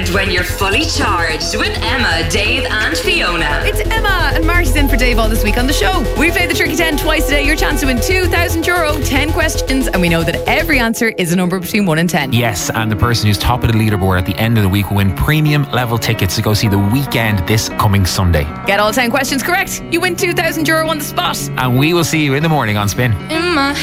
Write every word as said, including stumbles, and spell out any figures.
powered when you're fully charged with Emma, Dave and Fiona. It's Emma and Marty's in for Dave all this week on the show. We play the Tricky ten twice a day. Your chance to win two thousand euro, ten questions, and we know that every answer is a number between one and ten. Yes, and the person who's top of the leaderboard at the end of the week will win premium level tickets to go see The Weeknd this coming Sunday. Get all ten questions correct, you win two thousand euro on the spot. And we will see you in the morning on Spin. Emma.